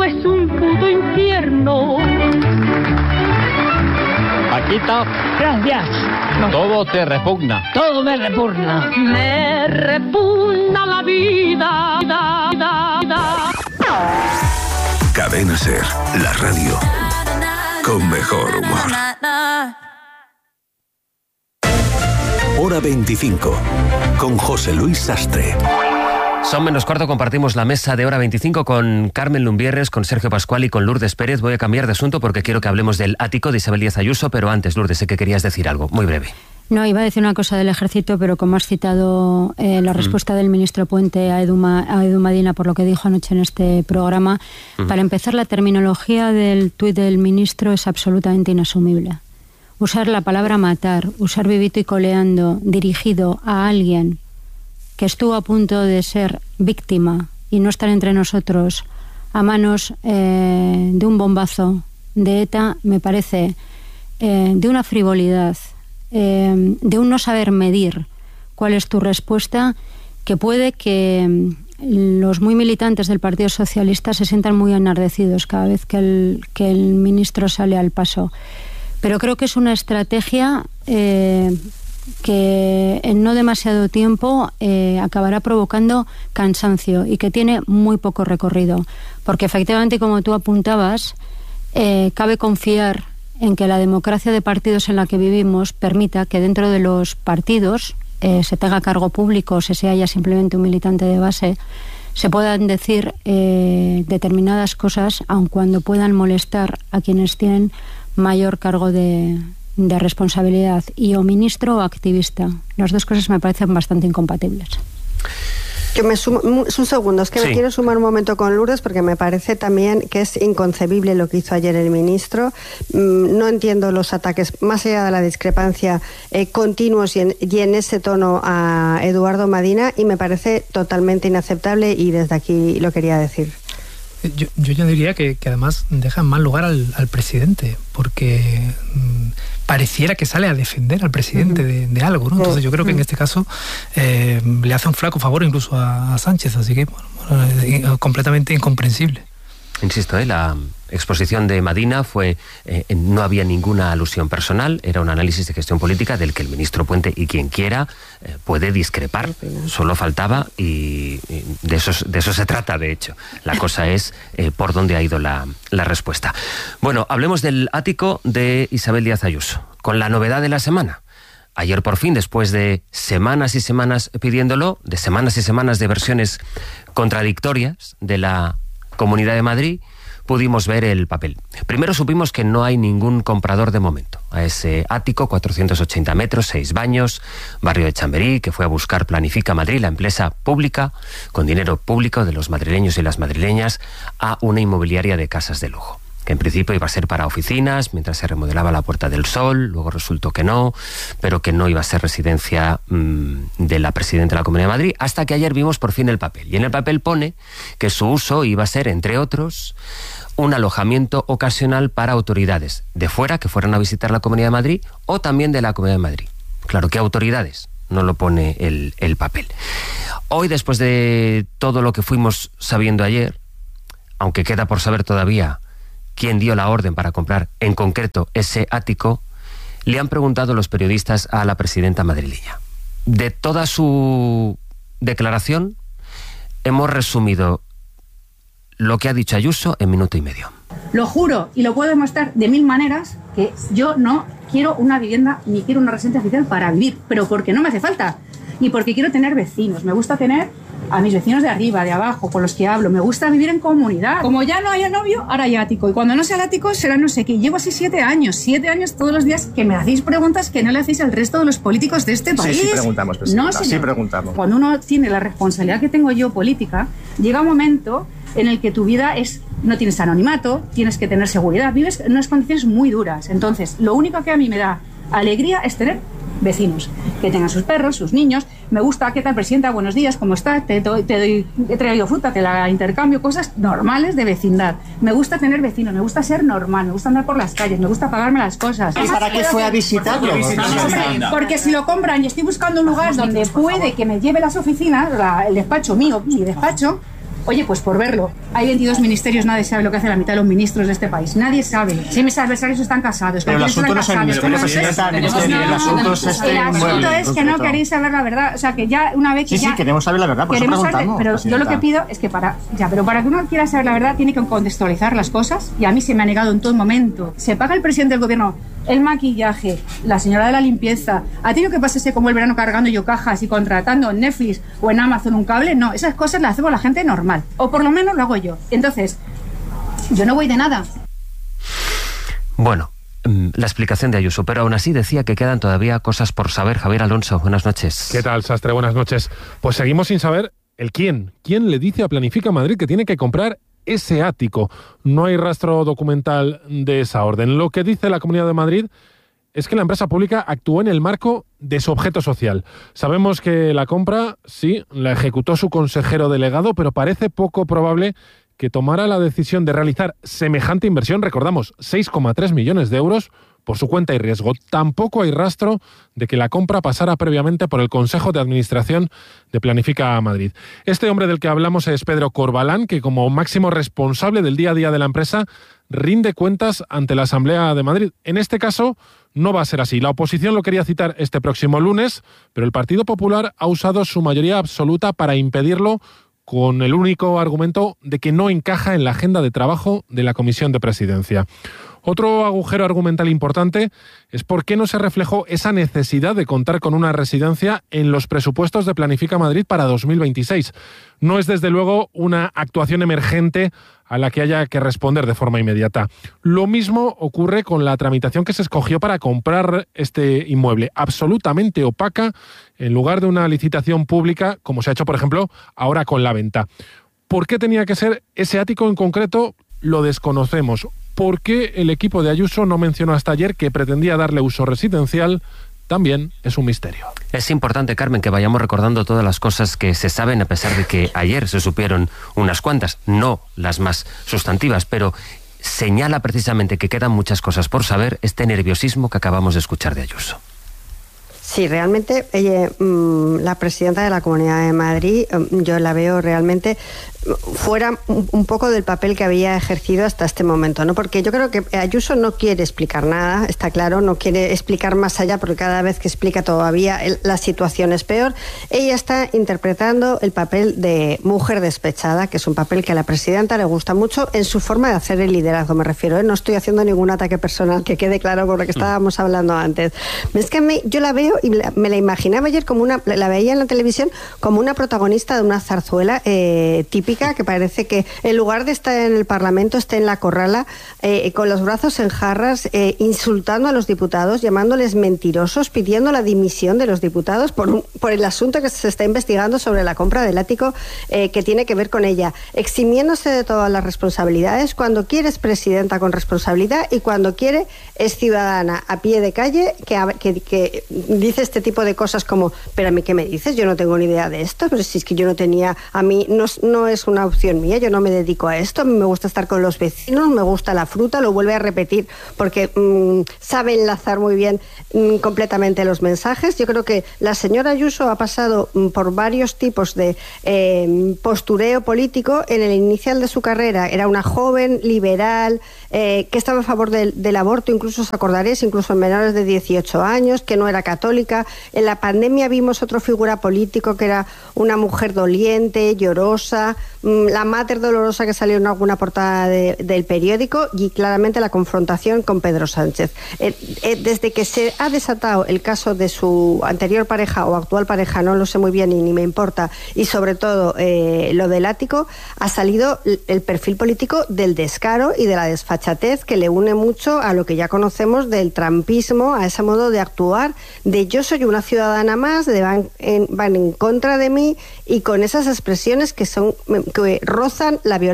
mundo es un puto infierno. Paquita, gracias. No. Todo te repugna. Todo me repugna. Me repugna la vida. Cadena Ser, la radio con mejor humor. Hora 25, con José Luis Sastre. Son menos cuarto, compartimos la mesa de Hora 25 con Carmen Lumbierres, con Sergio Pascual y con Lourdes Pérez. Voy a cambiar de asunto porque quiero que hablemos del ático de Isabel Díaz Ayuso, pero antes, Lourdes, sé que querías decir algo, muy breve. No, iba a decir una cosa del ejército, pero como has citado la respuesta del ministro Puente a Edu Madina por lo que dijo anoche en este programa, para empezar, la terminología del tuit del ministro es absolutamente inasumible. Usar la palabra matar, usar vivito y coleando dirigido a alguien que estuvo a punto de ser víctima y no estar entre nosotros a manos de un bombazo de ETA, me parece de una frivolidad, de un no saber medir cuál es tu respuesta, que puede que los muy militantes del Partido Socialista se sientan muy enardecidos cada vez que el ministro sale al paso. Pero creo que es una estrategia que en no demasiado tiempo acabará provocando cansancio y que tiene muy poco recorrido. Porque efectivamente, como tú apuntabas, cabe confiar en que la democracia de partidos en la que vivimos permita que dentro de los partidos se tenga cargo público, se sea ya simplemente un militante de base, se puedan decir determinadas cosas, aun cuando puedan molestar a quienes tienen mayor cargo de responsabilidad, y o ministro o activista. Las dos cosas me parecen bastante incompatibles. Que me sumo, un segundo, es que me quiero sumar un momento con Lourdes porque me parece también que es inconcebible lo que hizo ayer el ministro. No entiendo los ataques, más allá de la discrepancia, continuos y en ese tono a Eduardo Madina, y me parece totalmente inaceptable, y desde aquí lo quería decir. Yo ya diría que además deja en mal lugar al presidente, porque pareciera que sale a defender al presidente de algo, ¿no? Entonces yo creo que en este caso le hace un flaco favor incluso a Sánchez, así que bueno, completamente incomprensible. Insisto, la exposición de Madina fue, no había ninguna alusión personal, era un análisis de gestión política del que el ministro Puente y quien quiera puede discrepar, solo faltaba, y de eso se trata, de hecho. La cosa es por dónde ha ido la respuesta. Bueno, hablemos del ático de Isabel Díaz Ayuso, con la novedad de la semana. Ayer por fin, después de semanas y semanas pidiéndolo, de semanas y semanas de versiones contradictorias de la Comunidad de Madrid, pudimos ver el papel. Primero supimos que no hay ningún comprador de momento a ese ático, 480 metros, 6 baños, barrio de Chamberí, que fue a buscar Planifica Madrid, la empresa pública, con dinero público de los madrileños y las madrileñas, a una inmobiliaria de casas de lujo, que en principio iba a ser para oficinas, mientras se remodelaba la Puerta del Sol, luego resultó que no, pero que no iba a ser residencia de la presidenta de la Comunidad de Madrid, hasta que ayer vimos por fin el papel. Y en el papel pone que su uso iba a ser, entre otros, un alojamiento ocasional para autoridades de fuera que fueran a visitar la Comunidad de Madrid, o también de la Comunidad de Madrid. Claro, ¿qué autoridades? No lo pone el papel. Hoy, después de todo lo que fuimos sabiendo ayer, aunque queda por saber todavía quién dio la orden para comprar en concreto ese ático, le han preguntado los periodistas a la presidenta madrileña. De toda su declaración hemos resumido lo que ha dicho Ayuso en minuto y medio. Lo juro y lo puedo demostrar de mil maneras que yo no quiero una vivienda ni quiero una residencia oficial para vivir, pero porque no me hace falta y porque quiero tener vecinos. Me gusta tener a mis vecinos de arriba, de abajo, con los que hablo. Me gusta vivir en comunidad. Como ya no haya novio, ahora hay ático. Y cuando no sea el ático, será no sé qué. Llevo así 7 años. 7 años todos los días que me hacéis preguntas que no le hacéis al resto de los políticos de este país. Sí, preguntamos, presidenta. No, sí preguntamos. Cuando uno tiene la responsabilidad que tengo yo política, llega un momento en el que tu vida no tienes anonimato, tienes que tener seguridad, vives en unas condiciones muy duras. Entonces, lo único que a mí me da alegría es tener vecinos, que tengan sus perros, sus niños. Me gusta, ¿qué tal, presidenta? Buenos días, ¿cómo estás? He traído fruta, te la intercambio, cosas normales de vecindad. Me gusta tener vecinos, me gusta ser normal, me gusta andar por las calles, me gusta pagarme las cosas. ¿Y para qué fue a visitarlo? Porque si lo compran y estoy buscando un lugar donde puede que me lleve las oficinas, el despacho mío, mi despacho, Oye, pues por verlo. Hay 22 ministerios, nadie sabe lo que hace la mitad de los ministros de este país. Nadie sabe. Si mis adversarios están casados. Pero el asunto no es el ministerio, presidenta, el ministerio. El asunto es El asunto es que no queréis saber la verdad. O sea, que ya una vez que sí, queremos saber la verdad, por eso preguntamos. Pero yo lo que pido es que para que uno quiera saber la verdad, tiene que contextualizar las cosas. Y a mí se me ha negado en todo momento. Se paga el presidente del gobierno el maquillaje, la señora de la limpieza. ¿Ha tenido que pasarse como el verano cargando yo cajas y contratando en Netflix o en Amazon un cable? No, esas cosas las hacemos la gente normal. O por lo menos lo hago yo. Entonces, yo no voy de nada. Bueno, la explicación de Ayuso, pero aún así decía que quedan todavía cosas por saber. Javier Alonso, buenas noches. ¿Qué tal, Sastre? Buenas noches. Pues seguimos sin saber el quién. ¿Quién le dice a Planifica Madrid que tiene que comprar ese ático? No hay rastro documental de esa orden. Lo que dice la Comunidad de Madrid es que la empresa pública actuó en el marco de su objeto social. Sabemos que la compra, sí, la ejecutó su consejero delegado, pero parece poco probable que tomara la decisión de realizar semejante inversión, recordamos, 6,3 millones de euros, por su cuenta y riesgo. Tampoco hay rastro de que la compra pasara previamente por el Consejo de Administración de Planifica Madrid. Este hombre del que hablamos es Pedro Corbalán, que como máximo responsable del día a día de la empresa rinde cuentas ante la Asamblea de Madrid. En este caso no va a ser así. La oposición lo quería citar este próximo lunes, pero el Partido Popular ha usado su mayoría absoluta para impedirlo, con el único argumento de que no encaja en la agenda de trabajo de la Comisión de Presidencia. Otro agujero argumental importante es por qué no se reflejó esa necesidad de contar con una residencia en los presupuestos de Planifica Madrid para 2026. No es desde luego una actuación emergente a la que haya que responder de forma inmediata. Lo mismo ocurre con la tramitación que se escogió para comprar este inmueble, absolutamente opaca, en lugar de una licitación pública, como se ha hecho, por ejemplo, ahora con la venta. ¿Por qué tenía que ser ese ático en concreto? Lo desconocemos. ¿Por qué el equipo de Ayuso no mencionó hasta ayer que pretendía darle uso residencial? También es un misterio. Es importante, Carmen, que vayamos recordando todas las cosas que se saben, a pesar de que ayer se supieron unas cuantas, no las más sustantivas, pero señala precisamente que quedan muchas cosas por saber este nerviosismo que acabamos de escuchar de Ayuso. Sí, realmente la presidenta de la Comunidad de Madrid, yo la veo realmente fuera un poco del papel que había ejercido hasta este momento, ¿no? Porque yo creo que Ayuso no quiere explicar nada, está claro, no quiere explicar más allá, porque cada vez que explica todavía la situación es peor. Ella está interpretando el papel de mujer despechada, que es un papel que a la presidenta le gusta mucho en su forma de hacer el liderazgo, me refiero, ¿eh? No estoy haciendo ningún ataque personal, que quede claro con lo que estábamos hablando antes. Es que yo la veo y me la imaginaba ayer como la veía en la televisión como una protagonista de una zarzuela típica, que parece que en lugar de estar en el Parlamento esté en la corrala con los brazos en jarras, insultando a los diputados, llamándoles mentirosos, pidiendo la dimisión de los diputados por el asunto que se está investigando sobre la compra del ático que tiene que ver con ella, eximiéndose de todas las responsabilidades. Cuando quiere es presidenta con responsabilidad y cuando quiere es ciudadana a pie de calle que dice este tipo de cosas como, pero a mí ¿qué me dices? Yo no tengo ni idea de esto, pero si es que yo no tenía, a mí no es una opción mía, yo no me dedico a esto, a mí me gusta estar con los vecinos, me gusta la fruta, lo vuelve a repetir porque sabe enlazar muy bien completamente los mensajes. Yo creo que la señora Ayuso ha pasado por varios tipos de postureo político. En el inicial de su carrera era una joven liberal que estaba a favor del aborto, incluso os acordaréis, incluso en menores de 18 años, que no era católica. En la pandemia vimos otra figura político que era una mujer doliente, llorosa, la mater dolorosa que salió en alguna portada del periódico, y claramente la confrontación con Pedro Sánchez. Desde que se ha desatado el caso de su anterior pareja o actual pareja, no lo sé muy bien y ni me importa, y sobre todo lo del ático, ha salido el perfil político del descaro y de la desfachatez, que le une mucho a lo que ya conocemos del trampismo, a ese modo de actuar, de yo soy una ciudadana más, de van en contra de mí, y con esas expresiones que rozan la violencia